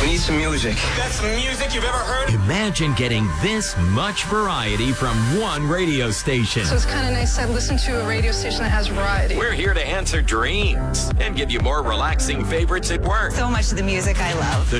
We need some music. That's some music you've ever heard? Imagine getting this much variety from one radio station. So it's kind of nice to listen to a radio station that has variety. We're here to answer dreams and give you more relaxing favorites at work. So much of the music I love. The